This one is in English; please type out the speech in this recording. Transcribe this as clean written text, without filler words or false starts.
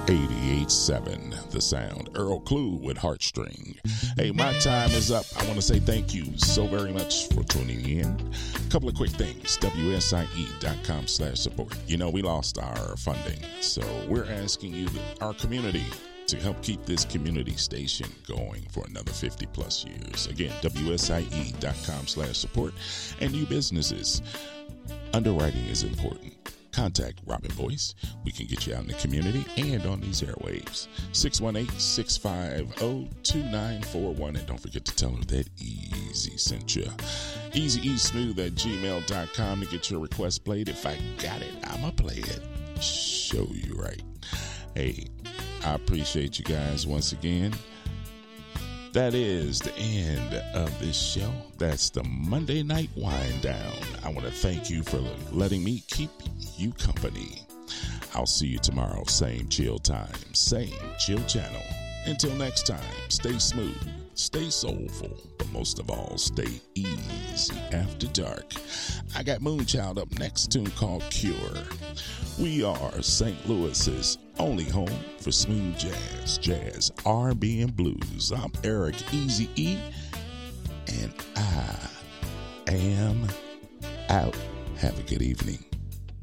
88.7 The Sound. Earl Clue with Heartstring. Hey, my time is up. I want to say thank you so very much for tuning in. A couple of quick things. WSIE.com/support. You know, we lost our funding, so we're asking you, our community, to help keep this community station going for another 50 plus years. Again, WSIE.com/support. And new businesses. Underwriting is important. Contact Robin Boyce. We can get you out in the community and on these airwaves. 618-650-2941. And don't forget to tell her that Easy sent you. EasyESmooth@gmail.com to get your request played. If I got it, I'ma play it. Show you right. Hey, I appreciate you guys once again. That is the end of this show. That's the Monday Night Wind Down. I want to thank you for letting me keep you company. I'll see you tomorrow. Same chill time, same chill channel. Until next time, stay smooth, stay soulful, but most of all, stay easy after dark. I got Moonchild up next, a tune called Cure. We are St. Louis's only home for smooth jazz, R&B, and blues. I'm Eric Eazy-E, and I am out. Have a good evening.